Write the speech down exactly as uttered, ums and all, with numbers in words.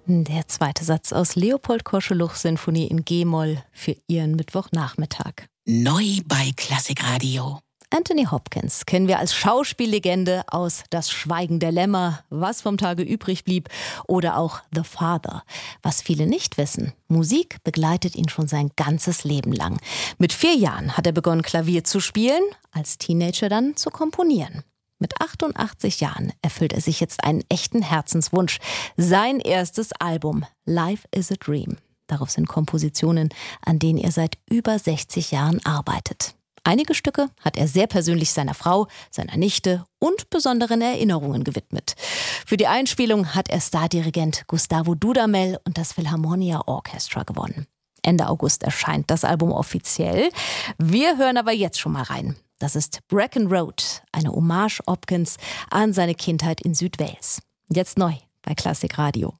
Der zweite Satz aus Leopold Koscheluch-Sinfonie in G-Moll für Ihren Mittwochnachmittag. Neu bei Klassikradio. Anthony Hopkins kennen wir als Schauspiellegende aus Das Schweigen der Lämmer, Was vom Tage übrig blieb oder auch The Father. Was viele nicht wissen, Musik begleitet ihn schon sein ganzes Leben lang. Mit vier Jahren hat er begonnen, Klavier zu spielen, als Teenager dann zu komponieren. Mit achtundachtzig Jahren erfüllt er sich jetzt einen echten Herzenswunsch. Sein erstes Album, Life is a Dream. Darauf sind Kompositionen, an denen er seit über sechzig Jahren arbeitet. Einige Stücke hat er sehr persönlich seiner Frau, seiner Nichte und besonderen Erinnerungen gewidmet. Für die Einspielung hat er Stardirigent Gustavo Dudamel und das Philharmonia Orchestra gewonnen. Ende August erscheint das Album offiziell. Wir hören aber jetzt schon mal rein. Das ist Brecon Road, eine Hommage Hopkins an seine Kindheit in Südwales. Jetzt neu bei Klassikradio.